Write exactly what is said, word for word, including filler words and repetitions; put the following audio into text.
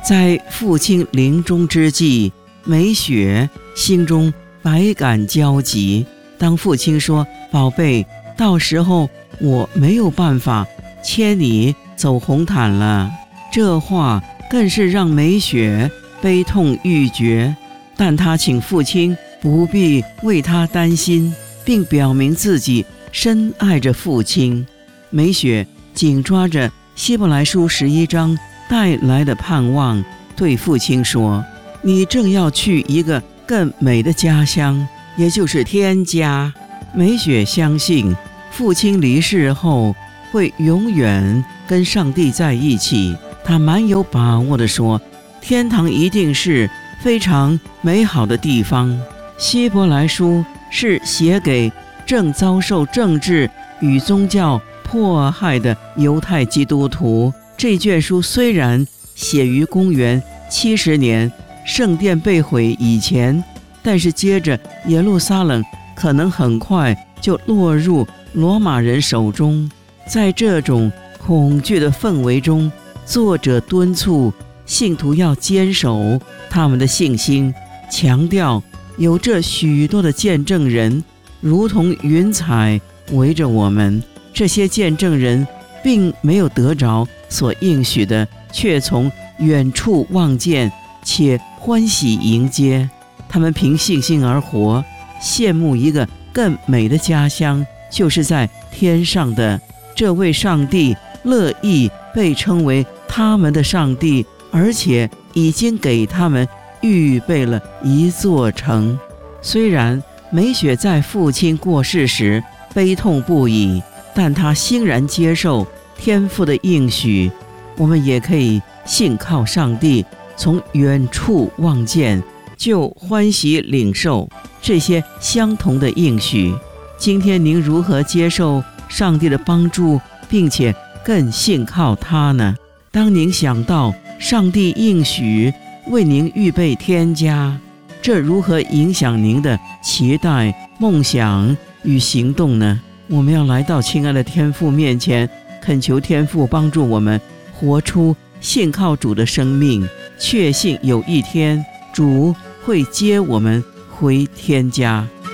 在父亲临终之际，美雪心中百感交集。当父亲说：“宝贝，到时候我没有办法牵你走红毯了。”这话更是让美雪悲痛欲绝，但她请父亲不必为她担心，并表明自己深爱着父亲。美雪紧抓着希伯来书十一章带来的盼望，对父亲说：“你正要去一个更美的家乡，也就是天家。”美雪相信父亲离世后会永远跟上帝在一起。她蛮有把握地说：“天堂一定是非常美好的地方。”希伯来书是写给正遭受政治与宗教迫害的犹太基督徒。这卷书虽然写于公元七十年，圣殿被毁以前，但是接着耶路撒冷可能很快就落入罗马人手中。在这种恐惧的氛围中，作者敦促信徒要坚守他们的信心，强调有这许多的见证人如同云彩围着我们。这些见证人并没有得着所应许的，却从远处望见且欢喜迎接。他们凭信心而活，羡慕一个更美的家乡，就是在天上的。这位上帝乐意被称为他们的上帝，而且已经给他们预备了一座城。虽然美雪在父亲过世时悲痛不已，但她欣然接受天父的应许。我们也可以信靠上帝，从远处望见就欢喜领受这些相同的应许。今天您如何接受上帝的帮助，并且更信靠他呢？当您想到上帝应许为您预备天家，这如何影响您的期待、梦想与行动呢？我们要来到亲爱的天父面前，恳求天父帮助我们活出信靠主的生命，确信有一天主会接我们回天家。